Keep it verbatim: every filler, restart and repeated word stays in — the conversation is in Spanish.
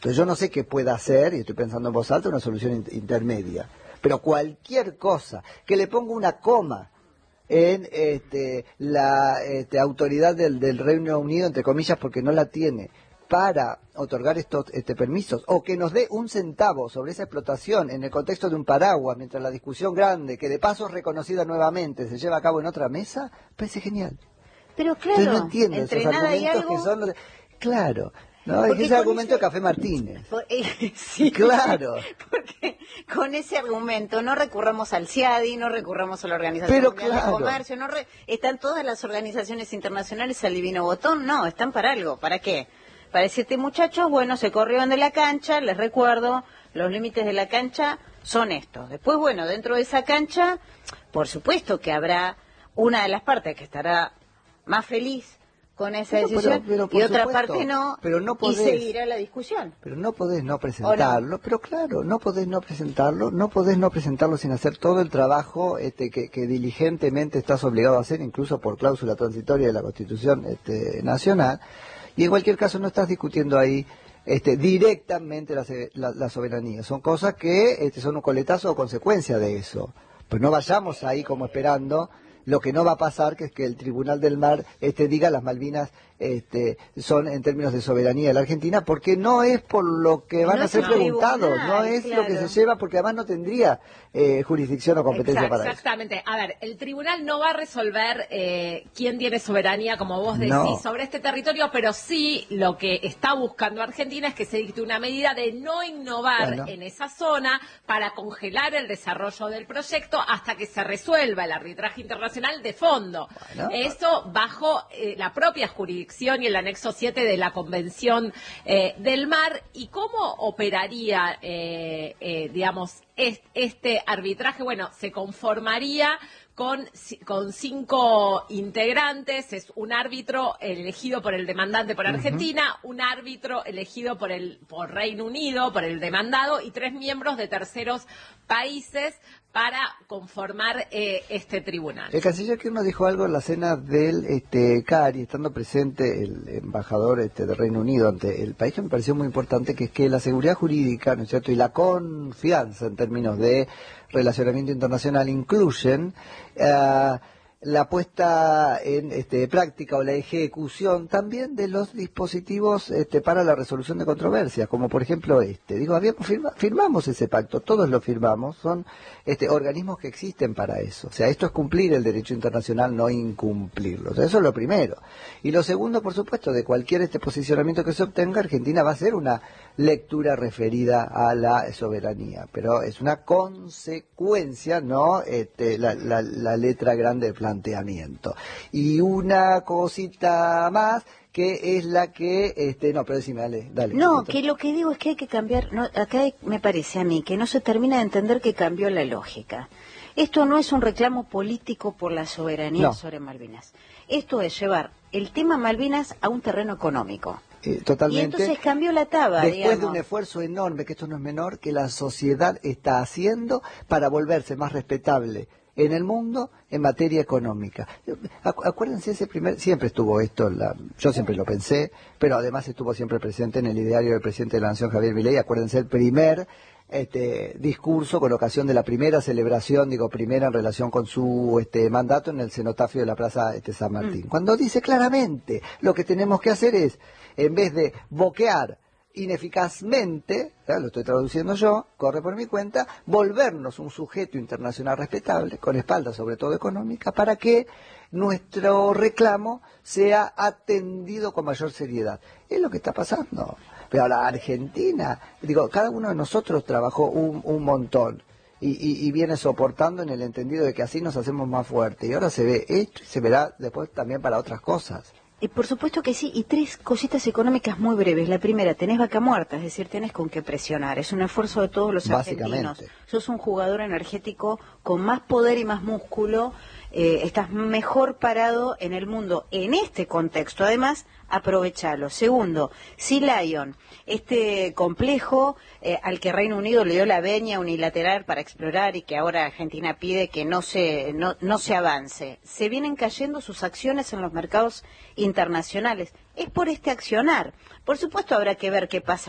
Entonces yo no sé qué pueda hacer, y estoy pensando en voz alta, una solución in intermedia. Pero cualquier cosa, que le ponga una coma en este, la este, autoridad del, del Reino Unido, entre comillas, porque no la tiene, para otorgar estos este, permisos, o que nos dé un centavo sobre esa explotación en el contexto de un paraguas, mientras la discusión grande, que de paso es reconocida nuevamente, se lleva a cabo en otra mesa, parece genial. Pero claro, entonces no entiendo entre esos nada y argumentos algo... que son los de... Claro, no, es ese argumento ese... de Café Martínez. Por, eh, sí, claro. Porque con ese argumento no recurramos al C I A D I, no recurramos a la Organización Pero Mundial claro. de Comercio, no re... están todas las organizaciones internacionales al divino botón, no, están para algo, ¿para qué? Para decirte, muchachos, bueno, se corrieron de la cancha, les recuerdo, los límites de la cancha son estos. Después, bueno, dentro de esa cancha, por supuesto que habrá una de las partes que estará más feliz con esa pero, decisión pero, pero, y otra supuesto, parte no, pero no podés, y seguirá la discusión. Pero no podés no presentarlo, no? pero claro, no podés no presentarlo, no podés no presentarlo sin hacer todo el trabajo este, que, que diligentemente estás obligado a hacer, incluso por cláusula transitoria de la Constitución este, Nacional. Y en cualquier caso no estás discutiendo ahí este, directamente la, la, la soberanía. Son cosas que este, son un coletazo o consecuencia de eso. Pues no vayamos ahí como esperando lo que no va a pasar, que es que el Tribunal del Mar este, diga las Malvinas este, son en términos de soberanía de la Argentina, porque no es por lo que van no a ser preguntados, tribunal, no es claro. lo que se lleva, porque además no tendría eh, jurisdicción o competencia Exacto, para exactamente. eso. Exactamente. A ver, el tribunal no va a resolver eh, quién tiene soberanía, como vos decís, no. sobre este territorio, pero sí lo que está buscando Argentina es que se dicte una medida de no innovar bueno. en esa zona para congelar el desarrollo del proyecto hasta que se resuelva el arbitraje internacional de fondo. Bueno. Eso bajo eh, la propia jurisdicción y el anexo siete de la Convención eh, del Mar. ¿Y cómo operaría, eh, eh, digamos, est este arbitraje? Bueno, se conformaría con, con cinco integrantes, es un árbitro elegido por el demandante por Argentina, uh-huh. un árbitro elegido por el por Reino Unido, por el demandado, y tres miembros de terceros países para conformar eh, este tribunal. El canciller Kirchner dijo algo en la cena del este, C A R I, estando presente el embajador este, del Reino Unido ante el país, que me pareció muy importante, que es que la seguridad jurídica, ¿no es cierto?, y la confianza en términos de relacionamiento internacional incluyen uh, la puesta en este, práctica o la ejecución también de los dispositivos este, para la resolución de controversias, como por ejemplo este. Digo, habíamos firma, firmamos ese pacto, todos lo firmamos, son este, organismos que existen para eso. O sea, esto es cumplir el derecho internacional, no incumplirlo. O sea, eso es lo primero. Y lo segundo, por supuesto, de cualquier este posicionamiento que se obtenga, Argentina va a hacer una lectura referida a la soberanía, pero es una consecuencia, no este, la, la, la letra grande del planteamiento. Y una cosita más, que es la que, este, no, pero decime, dale, dale. No, que lo que digo es que hay que cambiar, no, acá hay, me parece a mí, que no se termina de entender que cambió la lógica. Esto no es un reclamo político por la soberanía no. sobre Malvinas. Esto es llevar el tema Malvinas a un terreno económico. Eh, totalmente. Y entonces cambió la taba, después digamos. de un esfuerzo enorme, que esto no es menor, que la sociedad está haciendo para volverse más respetable en el mundo en materia económica. Acu acuérdense, ese primer, siempre estuvo esto, la, yo siempre lo pensé, pero además estuvo siempre presente en el ideario del presidente de la Nación, Javier Milei. Acuérdense el primer este discurso con ocasión de la primera celebración, digo primera en relación con su este mandato en el cenotafio de la Plaza este, San Martín, mm. cuando dice claramente lo que tenemos que hacer es, en vez de boquear ineficazmente, ¿eh? lo estoy traduciendo yo, corre por mi cuenta, volvernos un sujeto internacional respetable, con espalda sobre todo económica, para que nuestro reclamo sea atendido con mayor seriedad. Es lo que está pasando. Pero la Argentina, digo, cada uno de nosotros trabajó un, un montón y, y, y viene soportando en el entendido de que así nos hacemos más fuertes. Y ahora se ve esto y se verá después también para otras cosas. Y por supuesto que sí, y tres cositas económicas muy breves. La primera, tenés vaca muerta, es decir, tenés con qué presionar. Es un esfuerzo de todos los argentinos. Sos un jugador energético con más poder y más músculo. Eh, estás mejor parado en el mundo en este contexto. Además, aprovechalo. Segundo, Sea Lion, este complejo eh, al que Reino Unido le dio la veña unilateral para explorar y que ahora Argentina pide que no se, no, no se avance. Se vienen cayendo sus acciones en los mercados internacionales. Es por este accionar. Por supuesto habrá que ver qué pasa